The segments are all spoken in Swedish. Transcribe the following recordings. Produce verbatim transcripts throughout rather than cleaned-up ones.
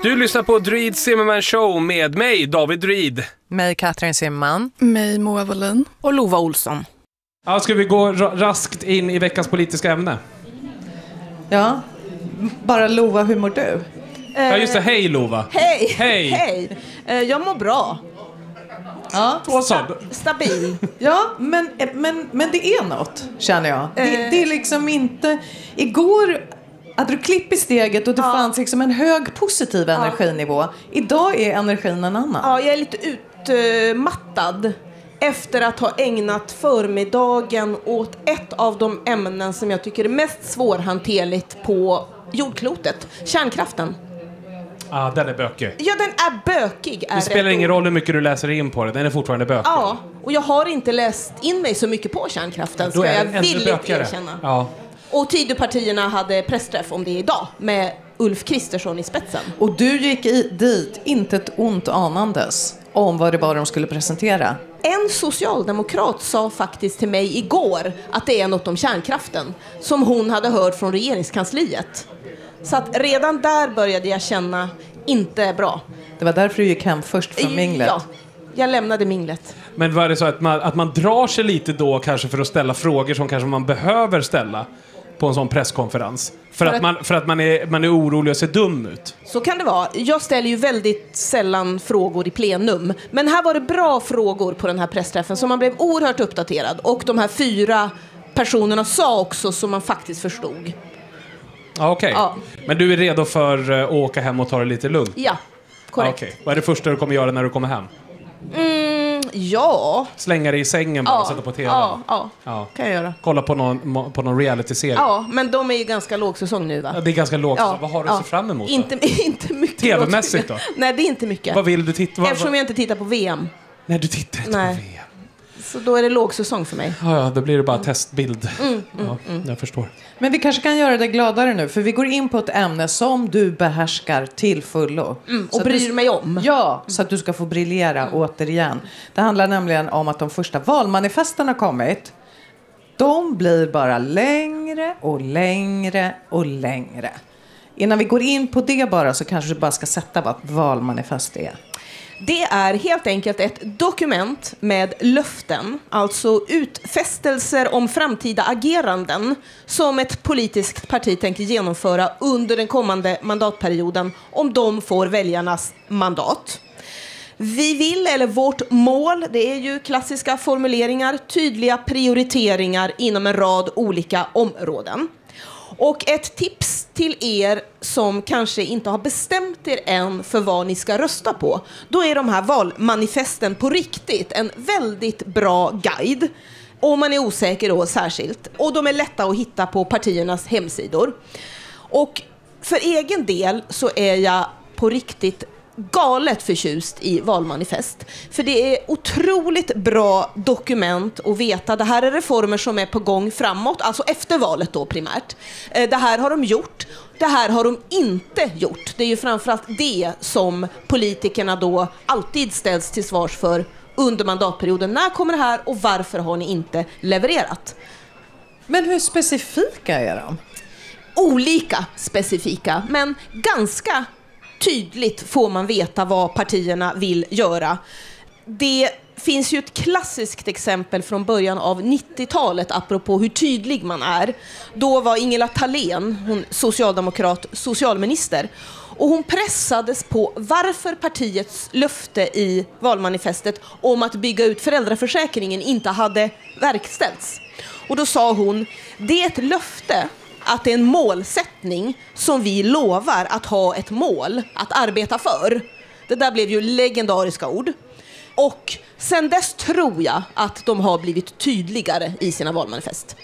Du lyssnar på Druid Zimmerman Show med mig, David Druid. Mig, Katrin Zimmerman. Mig, Moa Wallin. Och Lova Olsson. Ja, ska vi gå ra- raskt in i veckans politiska ämne? Ja, bara Lova, hur mår du? Ja, just det. Hej, Lova. Hej! Hej! Hej! Eh, Jag mår bra. Ja, Sta- stabil. ja men, men, men det är något, känner jag. Det, det är liksom inte... Igår hade du klipp i steget och det Ja. fanns liksom en hög positiv energinivå. Idag är energin en annan. Ja, jag är lite utmattad efter att ha ägnat förmiddagen åt ett av de ämnen som jag tycker är mest svårhanterligt på jordklotet. Kärnkraften. Ja, den är bökig. Ja, den är bökig. Är Det spelar rätt ingen ord. roll hur mycket du läser in på det. Den är fortfarande bökig. Ja, och jag har inte läst in mig så mycket på kärnkraften, Då ska är jag den ännu villigt bökigare. erkänna. Ja. Och Tidöpartierna hade pressträff om det idag med Ulf Kristersson i spetsen. Och du gick i, dit, inte ett ont anandes, om vad det var de skulle presentera. En socialdemokrat sa faktiskt till mig igår att det är något om kärnkraften som hon hade hört från regeringskansliet. Så att redan där började jag känna inte bra. Det var därför du gick hem först från minglet. Ja, jag lämnade minglet. Men var det så att man, att man drar sig lite då kanske för att ställa frågor som kanske man behöver ställa på en sån presskonferens? För, För att, att- man, för att man, är, man är orolig och ser dum ut? Så kan det vara. Jag ställer ju väldigt sällan frågor i plenum. Men här var det bra frågor på den här pressträffen så man blev oerhört uppdaterad. Och de här fyra personerna sa också som man faktiskt förstod. Ja, okej. Ja. Men du är redo för uh, att åka hem och ta det lite lugnt? Ja, korrekt. Ja, okej. Vad är det första du kommer göra när du kommer hem? Mm, ja. Slänga dig i sängen bara och sätta på T V? ja, ja, Ja. kan jag göra. Kolla på någon, på någon reality-serie? Ja, men de är ju ganska lågsäsong nu, va? Ja, det är ganska lågt. Ja, Vad har du ja. att se fram emot då? Inte, inte mycket. T V-mässigt då? Nej, det är inte mycket. Vad vill du titta på? Eftersom jag inte tittar på V M. Nej, du tittar inte Nej. på V M. Så då är det lågsäsong för mig. Ja, ja, då blir det bara testbild. Mm, ja, jag förstår. Men vi kanske kan göra det gladare nu, för vi går in på ett ämne som du behärskar till fullo. Mm, Så och att bryr du, mig om. Ja, så att du ska få briljera återigen. Det handlar nämligen om att de första valmanifesten har kommit. De blir bara längre och längre och längre. Innan vi går in på det bara så kanske du bara ska sätta vad ett valmanifest är. Det är helt enkelt ett dokument med löften, alltså utfästelser om framtida ageranden som ett politiskt parti tänker genomföra under den kommande mandatperioden om de får väljarnas mandat. Vi vill, eller vårt mål, det är ju klassiska formuleringar, tydliga prioriteringar inom en rad olika områden. Och ett tips till er som kanske inte har bestämt er än för vad ni ska rösta på. Då är de här valmanifesten på riktigt en väldigt bra guide. Om man är osäker då särskilt. Och de är lätta att hitta på partiernas hemsidor. Och för egen del så är jag på riktigt galet förtjust i valmanifest. För det är otroligt bra dokument att veta. Det här är reformer som är på gång framåt, alltså efter valet då primärt. Det här har de gjort. Det här har de inte gjort. Det är ju framförallt det som politikerna då alltid ställs till svars för under mandatperioden. När kommer det här och varför har ni inte levererat? Men hur specifika är de? Olika specifika, men ganska tydligt får man veta vad partierna vill göra. Det finns ju ett klassiskt exempel från början av nittiotalet apropå hur tydlig man är. Då var Ingela Thalén, hon socialdemokrat, socialminister. Och hon pressades på varför partiets löfte i valmanifestet om att bygga ut föräldraförsäkringen inte hade verkställts. Och då sa hon, det är ett löfte att det är en målsättning som vi lovar att ha ett mål att arbeta för. Det där blev ju legendariska ord. Och sen dess tror jag att de har blivit tydligare i sina valmanifest.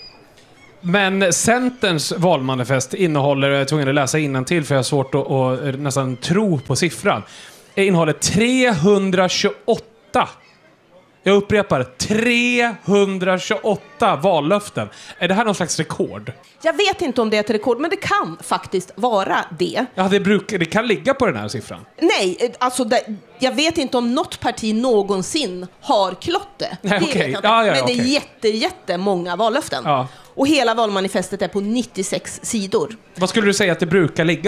Men Centerns valmanifest innehåller, jag är tvungen att läsa innantill för jag har svårt att, att nästan tro på siffran. Det innehåller trehundratjugoåtta. Jag upprepar, trehundratjugoåtta vallöften. Är det här någon slags rekord? Jag vet inte om det är ett rekord, men det kan faktiskt vara det. Ja, det, bruk, det kan ligga på den här siffran. Nej, alltså det, jag vet inte om något parti någonsin har klott det. Nej, det okej. vet jag inte. Ja, ja, men det är okej. jätte, jättemånga vallöften. Ja. Och hela valmanifestet är på nittiosex sidor. Vad skulle du säga att det brukar ligga på?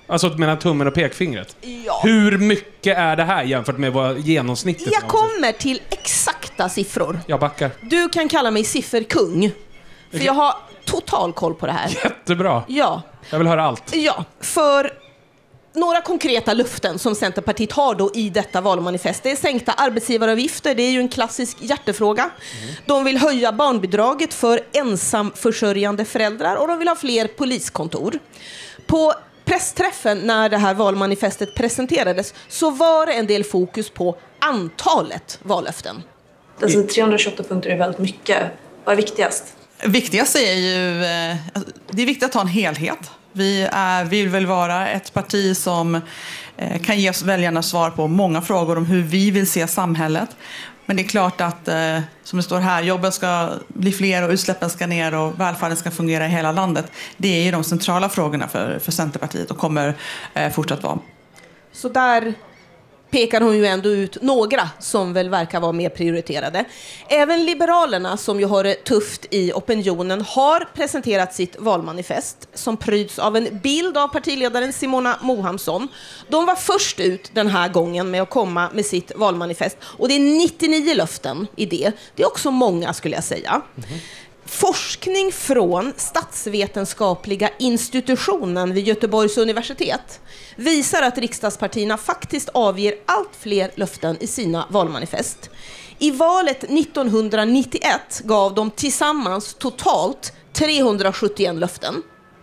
Alltså mellan tummen och pekfingret. Ja. Hur mycket är det här jämfört med vad genomsnittet? Jag kommer till exakta siffror. Jag backar. Du kan kalla mig sifferkung. För jag har total koll på det här. Jättebra. Ja. Jag vill höra allt. Ja, för några konkreta löften som Centerpartiet har då i detta valmanifest. Det är sänkta arbetsgivaravgifter, det är ju en klassisk hjärtefråga. Mm. De vill höja barnbidraget för ensamförsörjande föräldrar och de vill ha fler poliskontor. På pressträffen när det här valmanifestet presenterades så var det en del fokus på antalet vallöften. Alltså trehundratjugoåtta punkter är väldigt mycket. Vad är viktigast? Viktigast är ju, det är viktigt att ha en helhet. Vi är, vill väl vara ett parti som kan ge oss väljarna svar på många frågor om hur vi vill se samhället. Men det är klart att, som det står här, jobben ska bli fler och utsläppen ska ner och välfärden ska fungera i hela landet. Det är ju de centrala frågorna för, för Centerpartiet och kommer fortsatt vara. Så där pekar hon ju ändå ut några som väl verkar vara mer prioriterade. Även Liberalerna, som ju har det tufft i opinionen, har presenterat sitt valmanifest som pryds av en bild av partiledaren Simona Mohamsson. De var först ut den här gången med att komma med sitt valmanifest. Och det är nittionio löften i det. Det är också många, skulle jag säga. Mm-hmm. Forskning från Statsvetenskapliga institutionen vid Göteborgs universitet visar att riksdagspartierna faktiskt avger allt fler löften i sina valmanifest. I valet nittonhundranittioett gav de tillsammans totalt trehundrasjuttioett löften.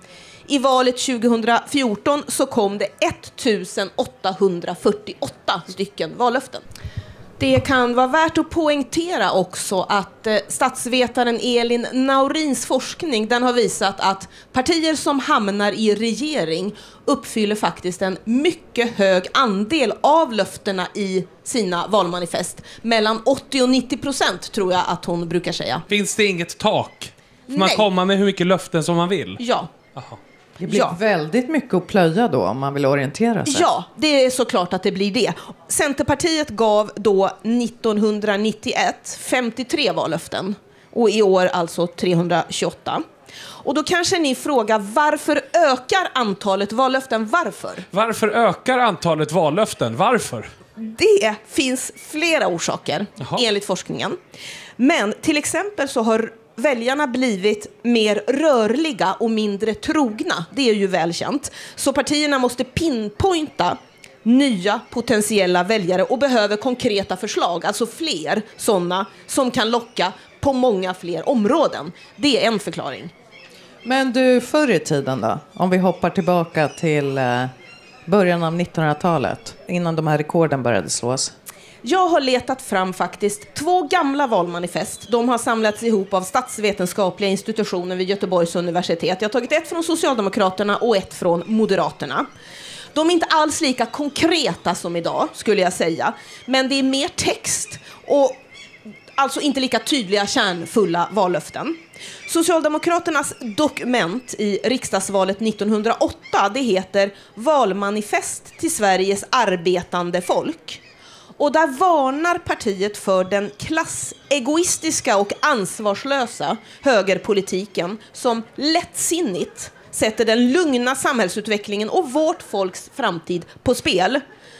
I valet tjugohundrafjorton så kom det ettusen åttahundrafyrtioåtta stycken vallöften. Det kan vara värt att poängtera också att eh, statsvetaren Elin Naurins forskning, den har visat att partier som hamnar i regering uppfyller faktiskt en mycket hög andel av löftena i sina valmanifest. Mellan åttio och nittio procent tror jag att hon brukar säga. Finns det inget tak? Får man komma med hur mycket löften som man vill? Ja. Aha. Det blir ja. väldigt mycket att plöja då om man vill orientera sig. Ja, det är såklart att det blir det. Centerpartiet gav då nittonhundranittioett femtiotre vallöften och i år alltså trehundratjugoåtta. Och då kanske ni frågar, varför ökar antalet vallöften? Varför? Varför ökar antalet vallöften? Varför? Det finns flera orsaker. Jaha. Enligt forskningen. Men till exempel så har väljarna blivit mer rörliga och mindre trogna. Det är ju välkänt. Så partierna måste pinpointa nya potentiella väljare och behöver konkreta förslag, alltså fler sådana som kan locka på många fler områden. Det är en förklaring. Men du, förr i tiden då? Om vi hoppar tillbaka till eh, början av nittonhundratalet, innan de här rekorden började slås. Jag har letat fram faktiskt två gamla valmanifest. De har samlats ihop av Statsvetenskapliga institutionen vid Göteborgs universitet. Jag har tagit ett från Socialdemokraterna och ett från Moderaterna. De är inte alls lika konkreta som idag, skulle jag säga. Men det är mer text och alltså inte lika tydliga, kärnfulla vallöften. Socialdemokraternas dokument i riksdagsvalet nittonhundraåtta, det heter Valmanifest till Sveriges arbetande folk. Och där varnar partiet för den klassegoistiska och ansvarslösa högerpolitiken som lättsinnigt sätter den lugna samhällsutvecklingen och vårt folks framtid på spel.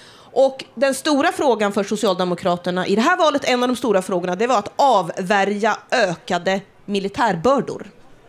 Och den stora frågan för Socialdemokraterna i det här valet, en av de stora frågorna, det var att avvärja ökade militärbördor.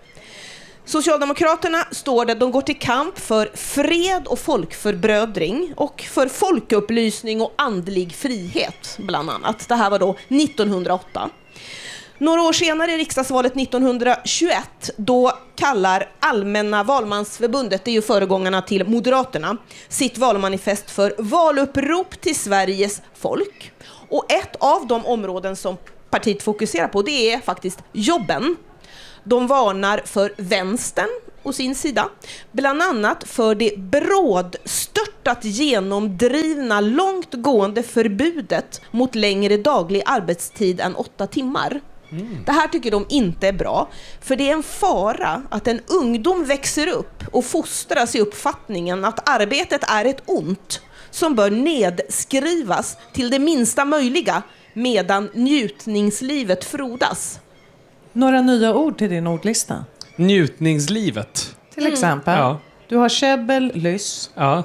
Socialdemokraterna står där, de går till kamp för fred och folkförbrödring och för folkupplysning och andlig frihet bland annat. Det här var då nittonhundraåtta. Några år senare i riksdagsvalet nittonhundratjugoett, då kallar Allmänna valmansförbundet, det är ju föregångarna till Moderaterna, sitt valmanifest för valupprop till Sveriges folk. Och ett av de områden som partiet fokuserar på, det är faktiskt jobben. De varnar för vänstern och sin sida, bland annat för det brådstörtat genomdrivna långtgående förbudet mot längre daglig arbetstid än åtta timmar. Mm. Det här tycker de inte är bra, för det är en fara att en ungdom växer upp och fostras i uppfattningen att arbetet är ett ont som bör nedskrivas till det minsta möjliga medan njutningslivet frodas. Några nya ord till din ordlista? Njutningslivet. Till exempel? Ja. Du har käbbel, lyss, Ja.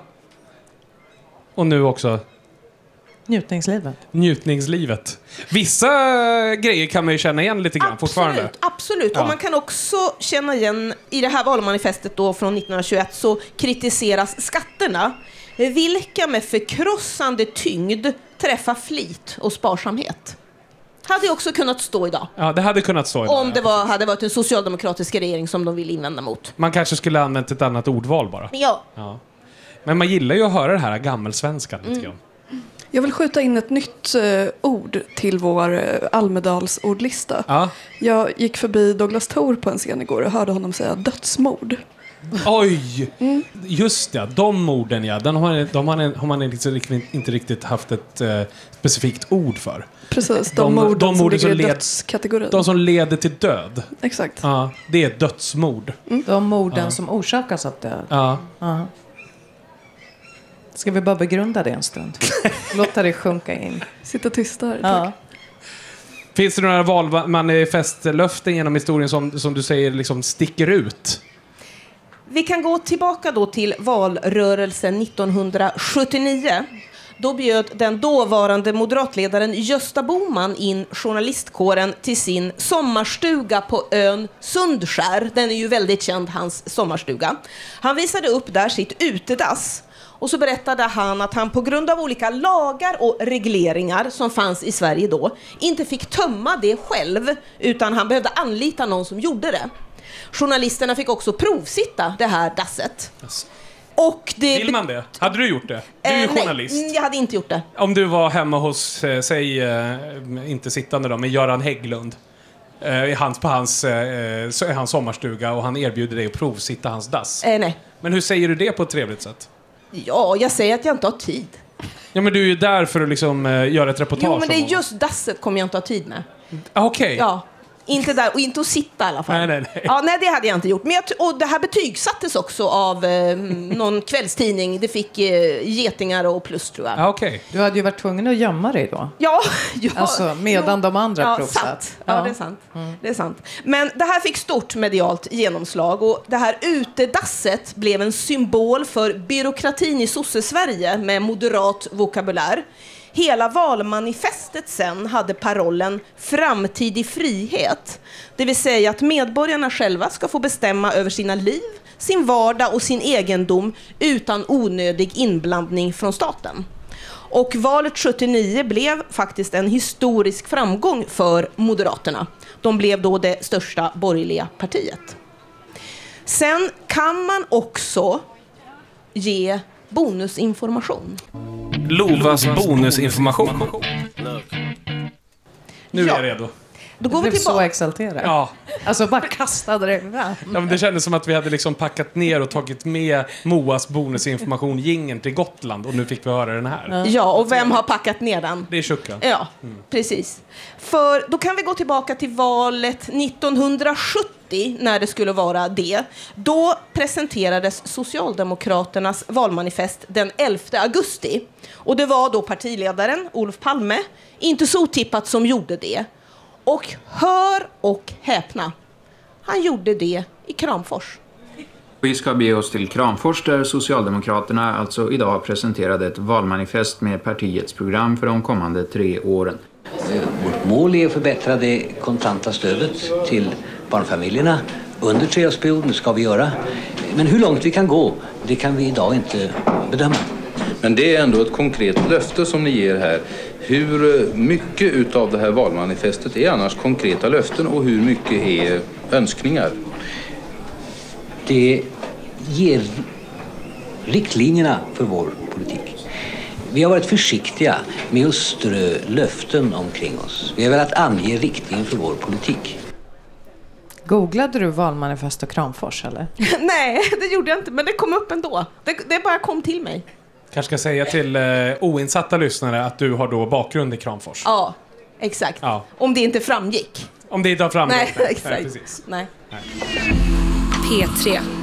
Och nu också njutningslivet. njutningslivet. Vissa grejer kan man ju känna igen lite grann fortfarande. Absolut, absolut. Ja. Och man kan också känna igen i det här valmanifestet då från nittonhundratjugoett så kritiseras skatterna, vilka med förkrossande tyngd träffar flit och sparsamhet. Hade ju också kunnat stå idag. Ja, det hade kunnat stå idag. Om det var, hade varit en socialdemokratisk regering som de vill invända mot. Man kanske skulle ha använt ett annat ordval bara. Ja. Ja. Men man gillar ju att höra det här gammelsvenskan lite Mm. grann. Jag vill skjuta in ett nytt eh, ord till vår eh, Almedals ordlista. Ja. Jag gick förbi Douglas Thor på en scen igår och hörde honom säga dödsmord. Oj! Mm. Just det, de orden ja. Den har, de har, har man liksom inte riktigt haft ett eh, specifikt ord för. Precis, de, De- orden de som orden ligger som i led- dödskategorin. De som leder till död. Exakt. Ja, det är dödsmord. De morden Ja. som orsakas av död. Ja. Ja. Ska vi bara begrunda det en stund? Låta det sjunka in. Sitta tysta här. Ja. Tack. Finns det några valmanifestlöften genom historien som, som du säger liksom sticker ut? Vi kan gå tillbaka då till valrörelsen nittonhundrasjuttionio. Då bjöd den dåvarande moderatledaren Gösta Bohman in journalistkåren till sin sommarstuga på ön Sundskär. Den är ju väldigt känd, hans sommarstuga. Han visade upp där sitt utedass. Och så berättade han att han på grund av olika lagar och regleringar som fanns i Sverige då inte fick tömma det själv, utan han behövde anlita någon som gjorde det. Journalisterna fick också provsitta det här dasset. Yes. Och det Vill man det? Hade du gjort det? Du är ju Eh, nej, journalist. jag hade inte gjort det. Om du var hemma hos, eh, säg, eh, inte sittande då, men Göran Hägglund. Eh, i hans, på hans, eh, så är hans sommarstuga och han erbjuder dig att provsitta hans dass. Eh, nej. Men hur säger du det på ett trevligt sätt? Ja, jag säger att jag inte har tid. Ja, men du är ju där för att liksom eh, göra ett reportage. Jo, men det om är honom. just dasset kommer jag inte ha tid med. Ah, Okej. Ja, inte där och inte att sitta i alla fall. Nej, nej, nej. Ja, nej, det hade jag inte gjort. Men jag, t- och det här betygsattes också av eh, någon kvällstidning. Det fick eh, getingar och plus, tror jag. Ah, Okej. Du hade ju varit tvungen att gömma dig då. Ja, ja, Alltså, medan de andra ja, provsatt. sant. Ja, Ja. det är sant. Det är sant. Men det här fick stort medialt genomslag och det här utedasset blev en symbol för byråkratin i sosse-Sverige med moderat vokabulär. Hela valmanifestet sen hade parollen framtidig frihet. Det vill säga att medborgarna själva ska få bestämma över sina liv, sin vardag och sin egendom utan onödig inblandning från staten. Och valet sjuttionio blev faktiskt en historisk framgång för Moderaterna. De blev då det största borgerliga partiet. Sen kan man också ge bonusinformation. Lovas bonusinformation. Nu är Ja. jag redo. Då Du går vi blev så tillbaka. exalterad. Ja. Alltså bara kastade det fram. Ja, men det kändes som att vi hade liksom packat ner och tagit med Moas bonusinformation jingeln till Gotland och nu fick vi höra den här. Ja, och vem har packat ner den? Det är Tjucka. Ja, precis. För då kan vi gå tillbaka till valet nittonhundrasjuttio när det skulle vara det. Då presenterades Socialdemokraternas valmanifest den elfte augusti. Och det var då partiledaren Olof Palme, inte så otippat, som gjorde det. Och hör och häpna, han gjorde det i Kramfors. Vi ska bege oss till Kramfors där Socialdemokraterna alltså idag presenterade ett valmanifest med partiets program för de kommande tre åren. Vårt mål är att förbättra det kontanta stödet till barnfamiljerna under treårsperioden, det ska vi göra. Men hur långt vi kan gå, det kan vi idag inte bedöma. Men det är ändå ett konkret löfte som ni ger här. Hur mycket utav det här valmanifestet är annars konkreta löften och hur mycket är önskningar? Det ger riktlinjerna för vår politik. Vi har varit försiktiga med att strö löften omkring oss. Vi har velat ange riktningen för vår politik. Googlade du valmanifest och Kramfors eller? Nej, det gjorde jag inte, men det kom upp ändå. Det, det bara kom till mig. Kanske ska säga till eh, oinsatta lyssnare att du har då bakgrund i Kramfors. Ja, exakt. Ja. Om det inte framgick. Om det inte har framgått. Nej, exakt. Nej, precis. Nej. P tre.